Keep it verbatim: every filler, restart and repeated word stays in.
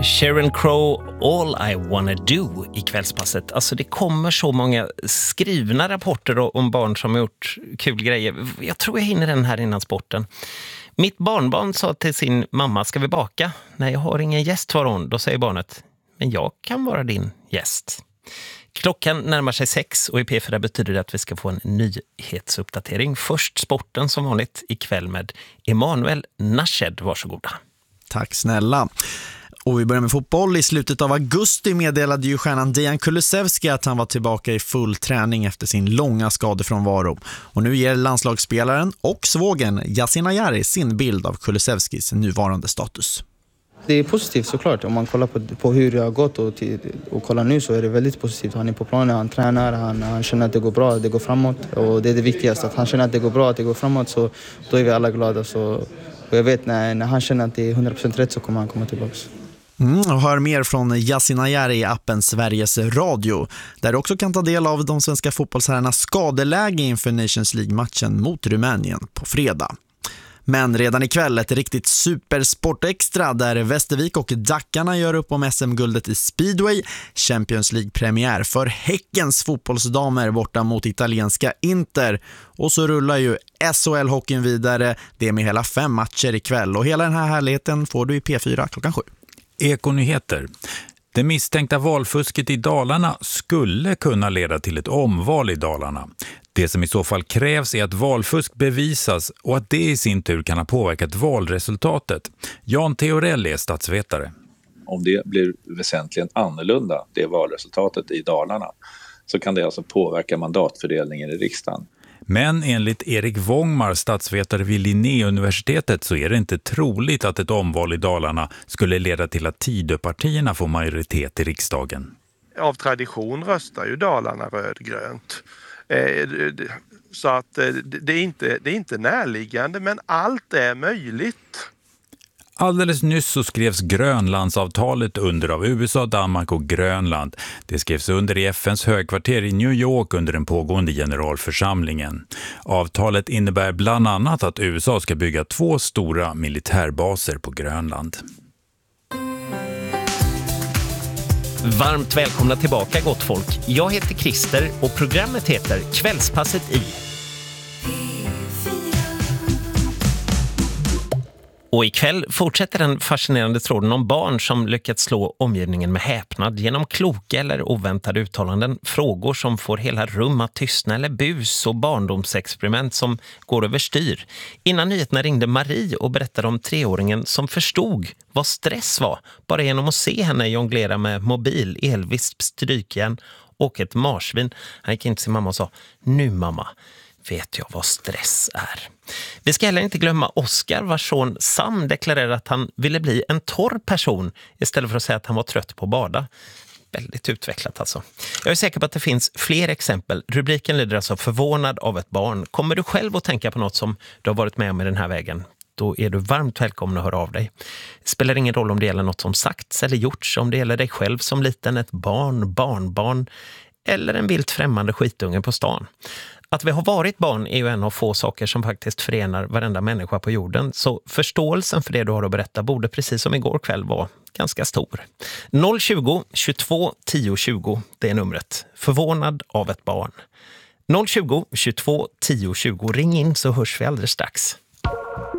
Sheryl Crow, All I Wanna Do i kvällspasset. Alltså det kommer så många skrivna rapporter om barn som har gjort kul grejer. Jag tror jag hinner den här innan sporten. Mitt barnbarn sa till sin mamma, ska vi baka? Nej, jag har ingen gäst, var hon. Då säger barnet, men jag kan vara din gäst. Klockan närmar sig sex och i P fyra betyder det att vi ska få en nyhetsuppdatering. Först sporten som vanligt ikväll med Emanuel Nashed. Varsågoda. Tack snälla. Och vi börjar med fotboll. I slutet av augusti meddelade ju stjärnan Dejan Kulusevski att han var tillbaka i full träning efter sin långa skadefrånvaro. Och nu ger landslagsspelaren och svågen Yasin Ayari sin bild av Kulusevskis nuvarande status. Det är positivt såklart. Om man kollar på, på hur det har gått och, till, och kollar nu så är det väldigt positivt. Han är på planen, han tränar, han, han känner att det går bra, det går framåt. Och det är det viktigaste, att han känner att det går bra, att det går framåt, så då är vi alla glada. Så, och jag vet när, när han känner att det är hundra procent rätt så kommer han komma tillbaka. Mm, och hör mer från Yasin Ayari i appen Sveriges Radio, där du också kan ta del av de svenska fotbollsherrarnas skadeläge inför Nations League-matchen mot Rumänien på fredag. Men redan ikväll ett riktigt supersportextra där Västervik och Dackarna gör upp om S M-guldet i Speedway. Champions League-premiär för Häckens fotbollsdamer borta mot italienska Inter. Och så rullar ju S H L-hockeyn vidare, det med hela fem matcher ikväll. Och hela den här härligheten får du i P fyra klockan sju. Ekonyheter. Det misstänkta valfusket i Dalarna skulle kunna leda till ett omval i Dalarna. Det som i så fall krävs är att valfusk bevisas och att det i sin tur kan ha påverkat valresultatet. Jan Theorell är statsvetare. Om det blir väsentligen annorlunda, det valresultatet i Dalarna, så kan det alltså påverka mandatfördelningen i riksdagen. Men enligt Erik Wångmar, statsvetare vid Linnéuniversitetet, så är det inte troligt att ett omval i Dalarna skulle leda till att Tidöpartierna får majoritet i riksdagen. Av tradition röstar ju Dalarna rödgrönt. Så att det är inte, det är inte närliggande, men allt är möjligt. Alldeles nyss så skrevs Grönlandsavtalet under av U S A, Danmark och Grönland. Det skrevs under i F N:s högkvarter i New York under den pågående generalförsamlingen. Avtalet innebär bland annat att U S A ska bygga två stora militärbaser på Grönland. Varmt välkomna tillbaka, gott folk. Jag heter Christer och programmet heter Kvällspasset i. Och ikväll fortsätter den fascinerande tråden om barn som lyckats slå omgivningen med häpnad genom kloka eller oväntade uttalanden, frågor som får hela rum att tystna eller bus och barndomsexperiment som går överstyr. Innan nyheterna ringde Marie och berättade om treåringen som förstod vad stress var bara genom att se henne jonglera med mobil, elvisp, strykjärn och ett marsvin. Han gick in till sin mamma och sa, nu mamma, vet jag vad stress är. Vi ska heller inte glömma Oscar, vars son Sam deklarerade att han ville bli en torr person istället för att säga att han var trött på att bada. Väldigt utvecklat alltså. Jag är säker på att det finns fler exempel. Rubriken lyder alltså förvånad av ett barn. Kommer du själv att tänka på något som du har varit med om i den här vägen? Då är du varmt välkommen att höra av dig. Det spelar ingen roll om det gäller något som sagts eller gjorts, om det gäller dig själv som liten, ett barn, barnbarn eller en vilt främmande skitunge på stan. Att vi har varit barn är ju en av få saker som faktiskt förenar varenda människa på jorden. Så förståelsen för det du har att berätta borde precis som igår kväll vara ganska stor. noll tjugo, tjugotvå, tio tjugo, det är numret. Förvånad av ett barn. noll tjugo, tjugotvå, tio tjugo, ring in så hörs vi alldeles strax.